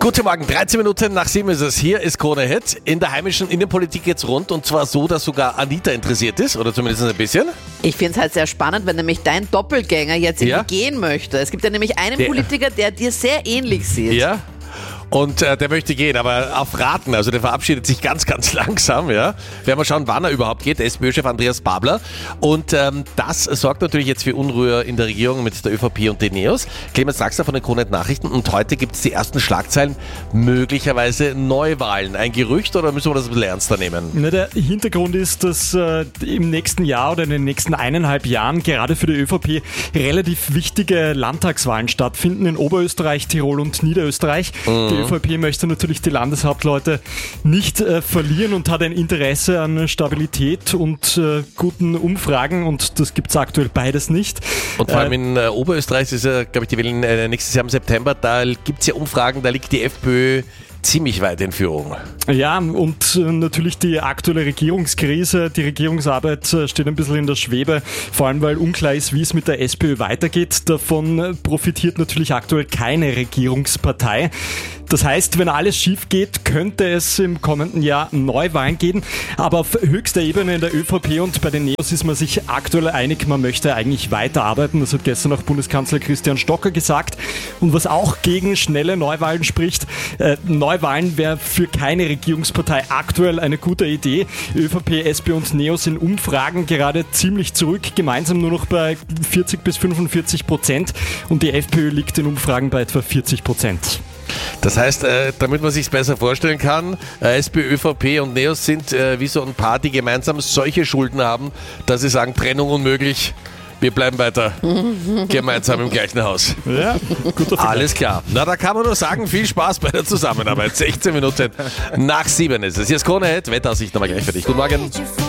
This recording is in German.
Guten Morgen, 13 Minuten nach 7 ist es. Hier ist Krone Hit. In der heimischen Innenpolitik geht's rund und zwar so, dass sogar Anita interessiert ist oder zumindest ein bisschen. Ich finde es halt sehr spannend, wenn nämlich dein Doppelgänger jetzt irgendwie gehen möchte. Es gibt ja nämlich einen Politiker, der dir sehr ähnlich sieht. Ja. Und der möchte gehen, aber auf Raten, also der verabschiedet sich ganz, ganz langsam. Ja. Werden wir schauen, wann er überhaupt geht, der SPÖ-Chef Andreas Babler. Und das sorgt natürlich jetzt für Unruhe in der Regierung mit der ÖVP und den Neos. Clemens Draxler von den Krone Nachrichten und heute gibt es die ersten Schlagzeilen, möglicherweise Neuwahlen. Ein Gerücht oder müssen wir das ein bisschen ernster nehmen? Na, der Hintergrund ist, dass im nächsten Jahr oder in den nächsten 1,5 Jahren gerade für die ÖVP relativ wichtige Landtagswahlen stattfinden in Oberösterreich, Tirol und Niederösterreich. Die ÖVP möchte natürlich die Landeshauptleute nicht verlieren und hat ein Interesse an Stabilität und guten Umfragen und das gibt es aktuell beides nicht. Und vor allem in Oberösterreich ist ja, glaube ich, die wählen nächstes Jahr im September, da gibt es ja Umfragen, da liegt die FPÖ ziemlich weit in Führung. Ja, und natürlich die aktuelle Regierungskrise, die Regierungsarbeit steht ein bisschen in der Schwebe, vor allem weil unklar ist, wie es mit der SPÖ weitergeht. Davon profitiert natürlich aktuell keine Regierungspartei. Das heißt, wenn alles schief geht, könnte es im kommenden Jahr Neuwahlen geben. Aber auf höchster Ebene in der ÖVP und bei den Neos ist man sich aktuell einig, man möchte eigentlich weiterarbeiten. Das hat gestern auch Bundeskanzler Christian Stocker gesagt. Und was auch gegen schnelle Neuwahlen spricht, Neuwahlen wäre für keine Regierungspartei aktuell eine gute Idee. ÖVP, SP und Neos in Umfragen gerade ziemlich zurück, gemeinsam nur noch bei 40-45% und die FPÖ liegt in Umfragen bei etwa 40%. Das heißt, damit man sich es besser vorstellen kann, SPÖ, ÖVP und Neos sind wie so ein Paar, die gemeinsam solche Schulden haben, dass sie sagen, Trennung unmöglich, wir bleiben weiter gemeinsam im gleichen Haus. Ja, guter Vergleich. Alles klar. Na, da kann man nur sagen, viel Spaß bei der Zusammenarbeit. 16 Minuten nach 7 ist es. Hier ist Krone Hit, Wetteraussicht nochmal gleich für dich. Guten Morgen.